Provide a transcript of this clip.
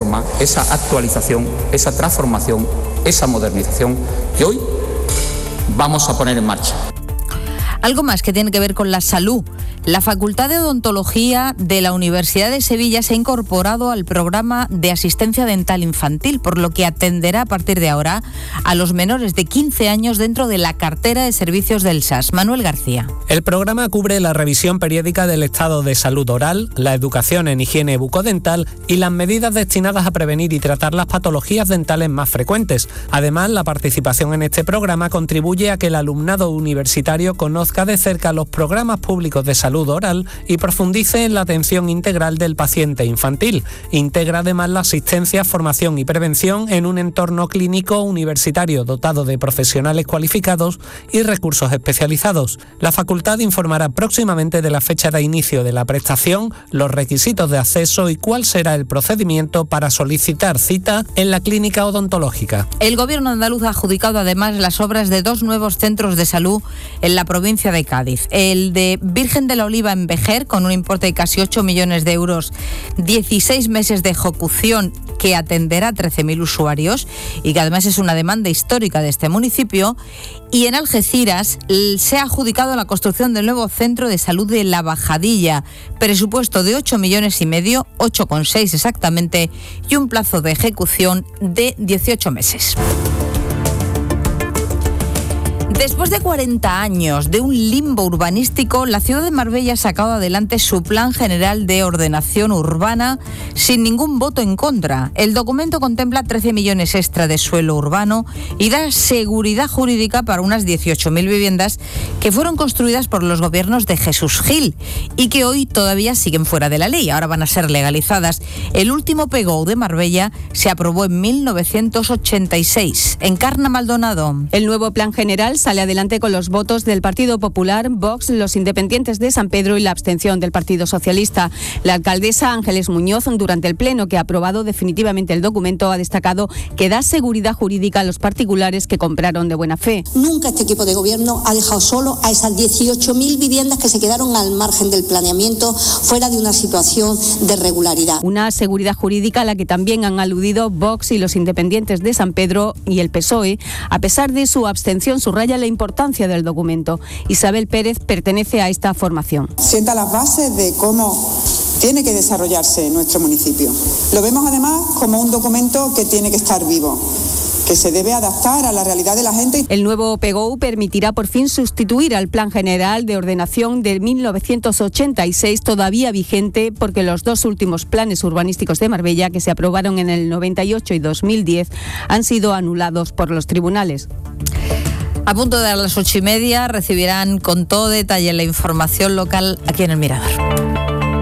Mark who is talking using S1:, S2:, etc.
S1: reforma, esa actualización, esa transformación, esa modernización que hoy vamos a poner en marcha.
S2: Algo más que tiene que ver con la salud. La Facultad de Odontología de la Universidad de Sevilla se ha incorporado al programa de asistencia dental infantil, por lo que atenderá a partir de ahora a los menores de 15 años dentro de la cartera de servicios del SAS. Manuel García.
S3: El programa cubre la revisión periódica del estado de salud oral, la educación en higiene bucodental y las medidas destinadas a prevenir y tratar las patologías dentales más frecuentes. Además, la participación en este programa contribuye a que el alumnado universitario conozca de cerca los programas públicos de salud oral y profundice en la atención integral del paciente infantil. Integra además la asistencia, formación y prevención en un entorno clínico universitario dotado de profesionales cualificados y recursos especializados. La facultad informará próximamente de la fecha de inicio de la prestación, los requisitos de acceso y cuál será el procedimiento para solicitar cita en la clínica odontológica.
S2: El gobierno andaluz ha adjudicado además las obras de 2 nuevos centros de salud en la provincia de Cádiz. El de Virgen de la Oliva en Vejer, con un importe de casi 8 millones de euros, 16 meses de ejecución, que atenderá a 13.000 usuarios y que además es una demanda histórica de este municipio. Y en Algeciras se ha adjudicado la construcción del nuevo centro de salud de La Bajadilla, presupuesto de 8,5 millones, 8,6 exactamente, y un plazo de ejecución de 18 meses. Después de 40 años de un limbo urbanístico, la ciudad de Marbella ha sacado adelante su Plan General de Ordenación Urbana sin ningún voto en contra. El documento contempla 13 millones extra de suelo urbano y da seguridad jurídica para unas 18.000 viviendas que fueron construidas por los gobiernos de Jesús Gil y que hoy todavía siguen fuera de la ley. Ahora van a ser legalizadas. El último PGO de Marbella se aprobó en 1986. Encarna Maldonado.
S4: El nuevo Plan General sale adelante con los votos del Partido Popular, Vox, los independientes de San Pedro y la abstención del Partido Socialista. La alcaldesa Ángeles Muñoz, durante el pleno que ha aprobado definitivamente el documento, ha destacado que da seguridad jurídica a los particulares que compraron de buena fe.
S5: Nunca este equipo de gobierno ha dejado solo a esas 18.000 viviendas que se quedaron al margen del planeamiento, fuera de una situación de regularidad.
S4: Una seguridad jurídica a la que también han aludido Vox y los independientes de San Pedro y el PSOE. A pesar de su abstención, subraya la importancia del documento. Isabel Pérez pertenece a esta formación.
S6: Sienta las bases de cómo tiene que desarrollarse nuestro municipio. Lo vemos además como un documento que tiene que estar vivo, que se debe adaptar a la realidad de la gente.
S4: El nuevo PGO permitirá por fin sustituir al Plan General de Ordenación de 1986, todavía vigente, porque los 2 últimos planes urbanísticos de Marbella, que se aprobaron en el 98 y 2010, han sido anulados por los tribunales.
S2: A punto de dar las 8:30 recibirán con todo detalle la información local aquí en El Mirador.